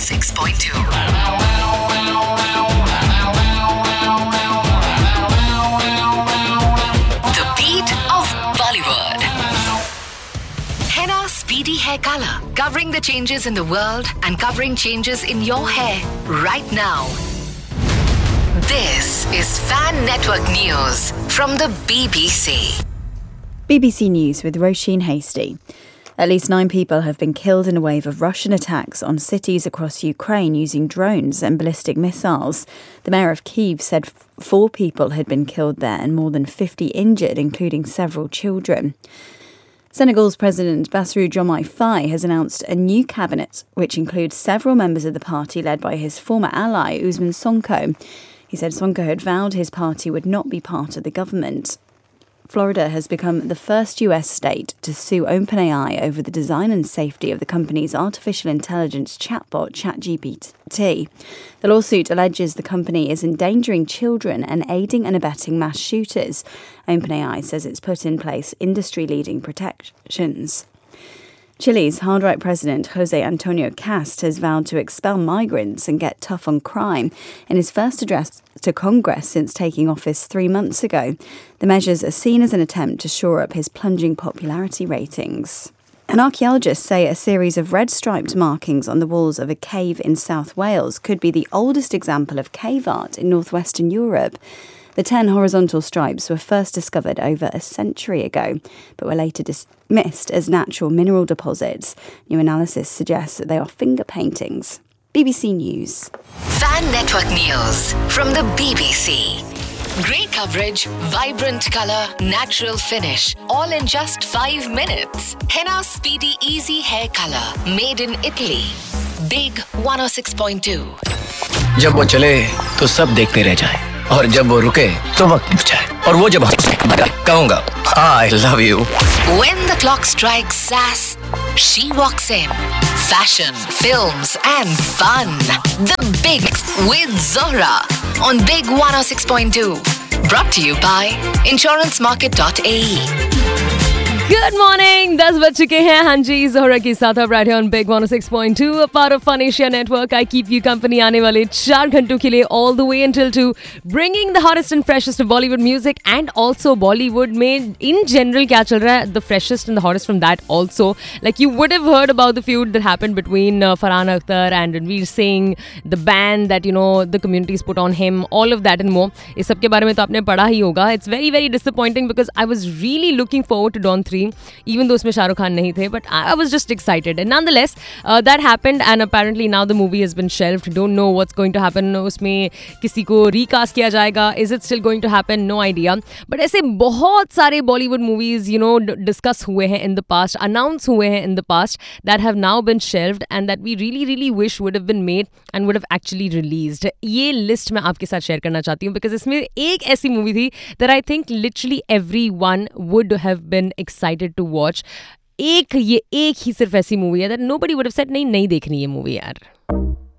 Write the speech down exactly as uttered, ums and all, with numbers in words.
six point two. The beat of Bollywood. Henna Speedy Hair Color, covering the changes in the world and covering changes in your hair right now. This is Fan Network News from the B B C. B B C News with Roisin Hasty. At least nine people have been killed in a wave of Russian attacks on cities across Ukraine using drones and ballistic missiles. The mayor of Kyiv said four people had been killed there and more than fifty injured, including several children. Senegal's President Bassirou Diomaye Faye has announced a new cabinet, which includes several members of the party led by his former ally, Ousmane Sonko. He said Sonko had vowed his party would not be part of the government. Florida has become the first U S state to sue OpenAI over the design and safety of the company's artificial intelligence chatbot ChatGPT. The lawsuit alleges the company is endangering children and aiding and abetting mass shooters. OpenAI says it's put in place industry-leading protections. Chile's hard-right president Jose Antonio Cast has vowed to expel migrants and get tough on crime in his first address to Congress since taking office three months ago. The measures are seen as an attempt to shore up his plunging popularity ratings. And archaeologists say a series of red-striped markings on the walls of a cave in South Wales could be the oldest example of cave art in northwestern Europe. The ten horizontal stripes were first discovered over a century ago, but were later dismissed as natural mineral deposits. New analysis suggests that they are finger paintings. B B C News. Fan Network News from the B B C. Great coverage, vibrant colour, natural finish, all in just five minutes. Henna Speedy Easy Hair Color, made in Italy. Big one oh six point two. जब वो चले तो सब देखते रह जाएं, और जब वो रुके तो वक्त रुक जाए, और वो जब कहूँगा I love you. When the clock strikes sass, she walks in. Fashion, films and fun. The Big with Zohra on Big one oh six point two. Brought to you by insurance market dot a e. Good morning दस बज चुके हैं. हाँ जी, ज़ोहरा के साथ आप right on big one oh six point two, a part of fun Asia network. I keep you company आने वाले चार घंटों के लिए all the way until to, bringing the hottest and freshest of Bollywood music and also Bollywood में in general क्या चल रहा है, the freshest and the hottest from that also. Like you would have heard about the feud that happened between Farhan Akhtar and Ranveer Singh, the ban that you know the communities put on him, all of that and more. इस सब के बारे में तो आपने पढ़ा ही होगा. It's very very disappointing because I was really looking forward to don three, even though उसमें शाहरुख खान नहीं थे, but I was just excited. And nonetheless, uh, that happened and apparently now the movie has been shelved. Don't know what's going to happen. उसमें किसी को recast किया जाएगा. Is it still going to happen? No idea. But ऐसे बहुत सारे Bollywood movies, you know, discuss हुए हैं in the past, announce हुए हैं in the past that have now been shelved and that we really really wish would have been made and would have actually released. ये list मैं आपके साथ share करना चाहती हूँ because इसमें एक ऐसी movie थी that I think literally everyone would have been excited to watch. एक ये एक ही सिर्फ ऐसी मूवी है that nobody would have said नहीं नहीं देखनी ये मूवी यार.